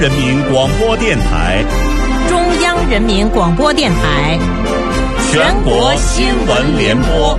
人民广播电台、 中央人民广播电台、 全国新闻联播。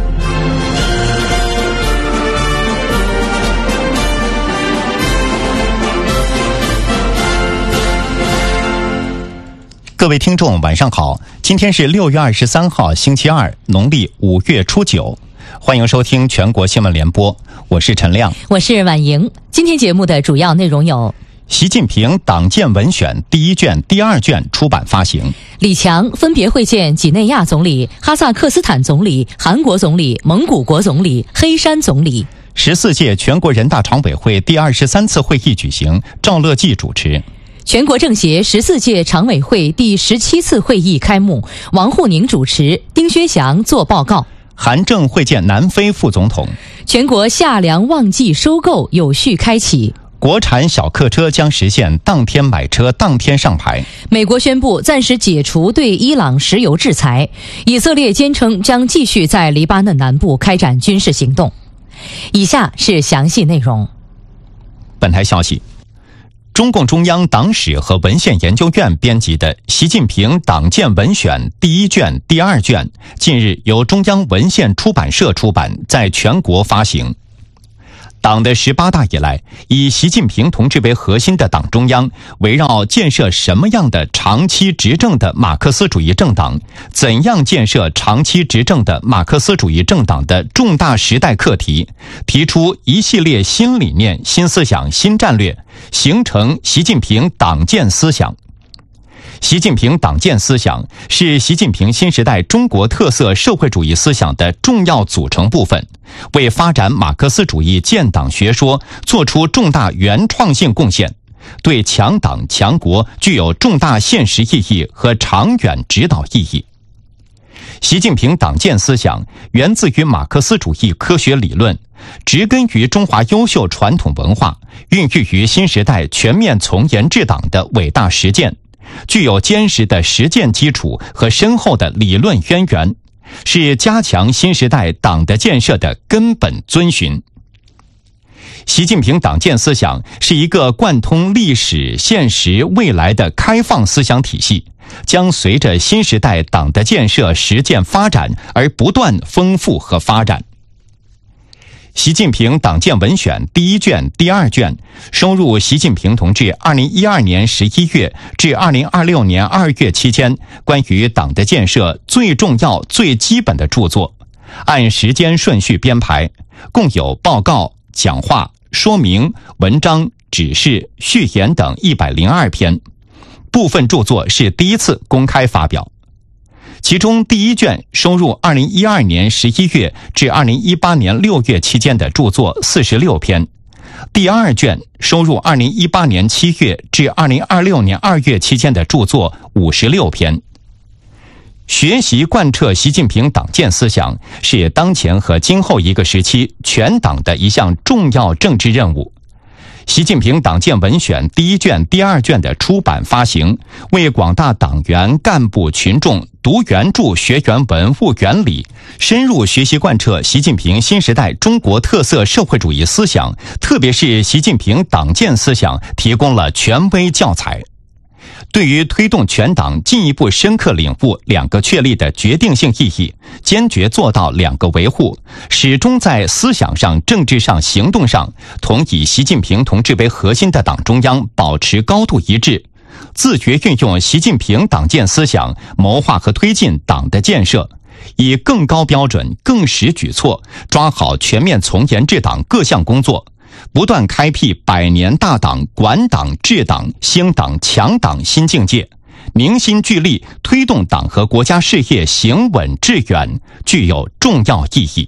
各位听众晚上好，今天是6月23号星期二，农历5月初9，欢迎收听全国新闻联播，我是陈亮， 我是婉莹。今天节目的主要内容有： 习近平党建文选第一卷、第二卷出版发行； 李强分别会见几内亚总理、哈萨克斯坦总理、韩国总理、蒙古国总理、黑山总理。 14届全国人大常委会第23次会议举行，赵乐际主持。 全国政协14届常委会第17次会议开幕，王沪宁主持，丁薛祥作报告。 韩正会见南非副总统。 全国夏粮旺季收购有序开启。 国产小客车将实现当天买车当天上牌。 美国宣布暂时解除对伊朗石油制裁。以色列坚称将继续在黎巴嫩南部开展军事行动。以下是详细内容。 本台消息，中共中央党史和文献研究院编辑的《习近平党建文选》第一卷、第二卷，近日由中央文献出版社出版，在全国发行。党的18大以来，以习近平同志为核心的党中央，围绕建设什么样的长期执政的马克思主义政党，怎样建设长期执政的马克思主义政党的重大时代课题，提出一系列新理念、新思想、新战略，形成习近平党建思想。习近平党建思想是习近平新时代中国特色社会主义思想的重要组成部分，为发展马克思主义建党学说做出重大原创性贡献，对强党强国具有重大现实意义和长远指导意义。习近平党建思想源自于马克思主义科学理论，植根于中华优秀传统文化，孕育于新时代全面从严治党的伟大实践，具有坚实的实践基础和深厚的理论渊源，是加强新时代党的建设的根本遵循。习近平党建思想是一个贯通历史、现实、未来的开放思想体系，将随着新时代党的建设实践发展而不断丰富和发展。习近平党建文选第一卷、第二卷收录习近平同志2012年11月至2026年2月期间关于党的建设最重要、最基本的著作，按时间顺序编排，共有报告、讲话、说明、文章、指示、序言等102篇，部分著作是第一次公开发表。其中第一卷收入2012年11月至2018年6月期间的著作46篇，第二卷收入2018年7月至2026年2月期间的著作56篇。学习贯彻习近平党建思想是当前和今后一个时期全党的一项重要政治任务。习近平党建文选第一卷、第二卷的出版发行，为广大党员、干部、群众读原著、学原文、悟原理，深入学习贯彻习近平新时代中国特色社会主义思想，特别是习近平党建思想提供了权威教材。对于推动全党进一步深刻领悟2个确立的决定性意义，坚决做到2个维护，始终在思想上、政治上、行动上同以习近平同志为核心的党中央保持高度一致，自觉运用习近平党建思想谋划和推进党的建设，以更高标准、更实举措抓好全面从严治党各项工作，不断开辟100年大党、管党、治党、兴党、强党新境界，凝心聚力推动党和国家事业行稳致远，具有重要意义。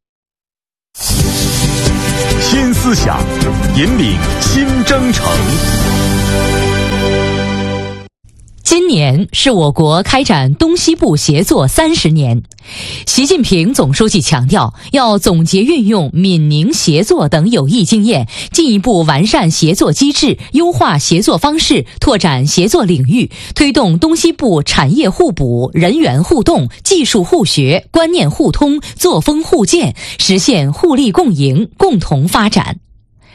新思想引领新征程。 今年是我国开展东西部协作30年。习近平总书记强调，要总结运用闽宁协作等有益经验，进一步完善协作机制，优化协作方式，拓展协作领域，推动东西部产业互补、人员互动、技术互学、观念互通、作风互鉴，实现互利共赢、共同发展。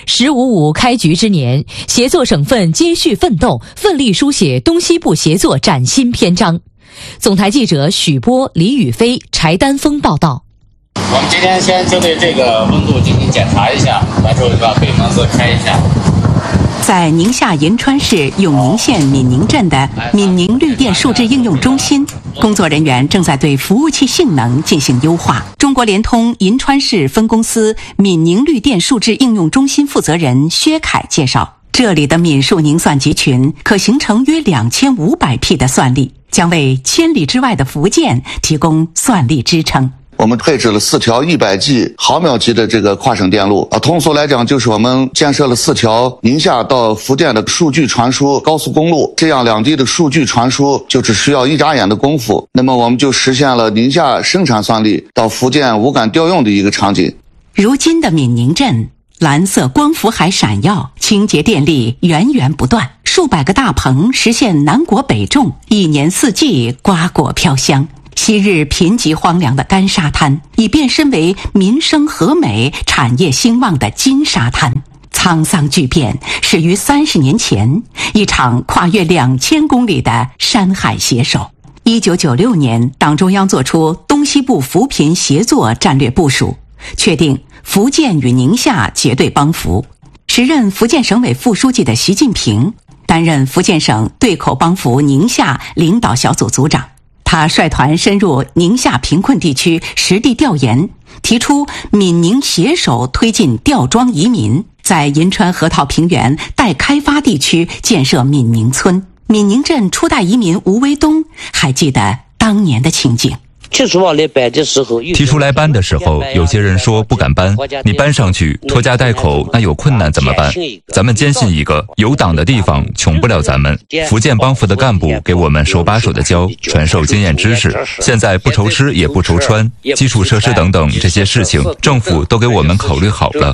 “15.5”开局之年，协作省份接续奋斗，奋力书写东西部协作崭新篇章。总台记者许波、李宇飞、柴丹峰报道。 我们今天先针对这个温度进行检查一下，完之后就把北门子开一下。 在宁夏银川市永宁县闽宁镇的闽宁绿电数字应用中心，工作人员正在对服务器性能进行优化。中国联通银川市分公司闽宁绿电数字应用中心负责人薛凯介绍，这里的闽数宁算集群可形成约2500P 的算力，将为千里之外的福建提供算力支撑。 我们配置了4条100G 毫秒级的这个跨省电路通俗来讲就是我们建设了4条宁夏到福建的数据传输高速公路，这样两地的数据传输就只需要一眨眼的功夫，那么我们就实现了宁夏生产算力到福建无感调用的一个场景。 如今的闽宁镇蓝色光伏还闪耀，清洁电力源源不断，数百个大棚实现南国北种，一年四季瓜果飘香。昔日贫瘠荒凉的干沙滩已变身为民生和美、产业兴旺的金沙滩。沧桑巨变始于30年前，一场跨越2000公里的山海携手。1996年，党中央作出东西部扶贫协作战略部署，确定福建与宁夏结对帮扶。时任福建省委副书记的习近平担任福建省对口帮扶宁夏领导小组组长。他率团深入宁夏贫困地区实地调研，提出闽宁携手推进吊庄移民，在银川河套平原待开发地区建设闽宁村。闽宁镇初代移民吴维东还记得当年的情景。 提出来搬的时候，有些人说不敢搬，你搬上去拖家带口，那有困难怎么办？咱们坚信一个，有党的地方穷不了咱们。福建帮扶的干部给我们手把手的教，传授经验知识。现在不愁吃也不愁穿，基础设施等等这些事情，政府都给我们考虑好了。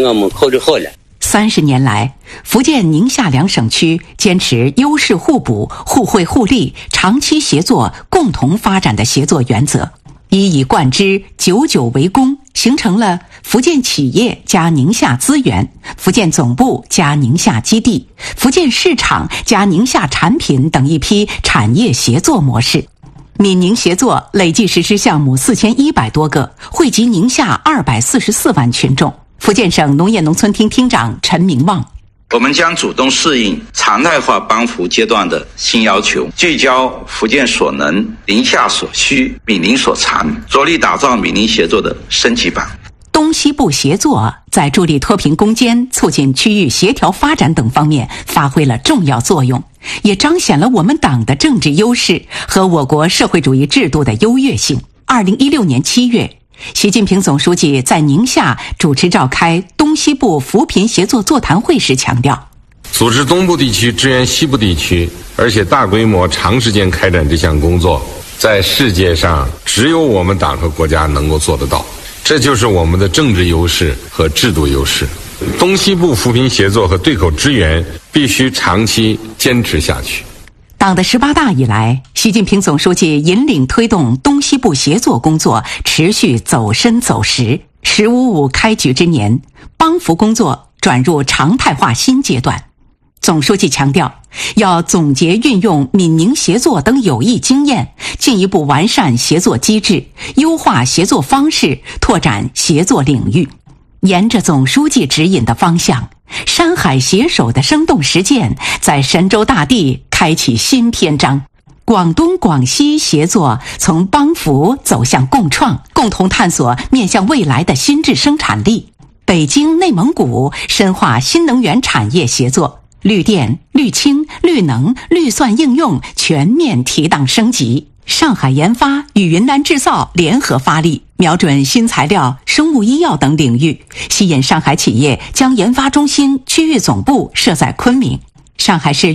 30年来，福建宁夏两省区坚持优势互补、互惠互利、长期协作、共同发展的协作原则，一以贯之，久久为功，形成了福建企业加宁夏资源、福建总部加宁夏基地、福建市场加宁夏产品等一批产业协作模式。闽宁协作累计实施项目4100多个，惠及宁夏244万群众。福建省农业农村厅厅长陈明旺， 我们将主动适应常态化帮扶阶段的新要求，聚焦福建所能、宁夏所需、闽宁所长，着力打造闽宁协作的升级版。 东西部协作在助力脱贫攻坚、促进区域协调发展等方面发挥了重要作用，也彰显了我们党的政治优势和我国社会主义制度的优越性。2016年7月，习近平总书记在宁夏主持召开东西部扶贫协作座谈会时强调， 组织东部地区支援西部地区，而且大规模长时间开展这项工作，在世界上只有我们党和国家能够做得到，这就是我们的政治优势和制度优势。东西部扶贫协作和对口支援必须长期坚持下去。 党的18大以来，习近平总书记引领推动东西部协作工作持续走深走实。15.5开局之年，帮扶工作转入常态化新阶段。总书记强调，要总结运用闽宁协作等有益经验，进一步完善协作机制，优化协作方式，拓展协作领域。沿着总书记指引的方向，山海携手的生动实践在神州大地开启新篇章。广东广西协作从帮扶走向共创，共同探索面向未来的新质生产力。北京内蒙古深化新能源产业协作，绿电、绿氢、绿能、绿算应用全面提档升级。上海研发与云南制造联合发力，瞄准新材料、生物医药等领域，吸引上海企业将研发中心区域总部设在昆明。上海市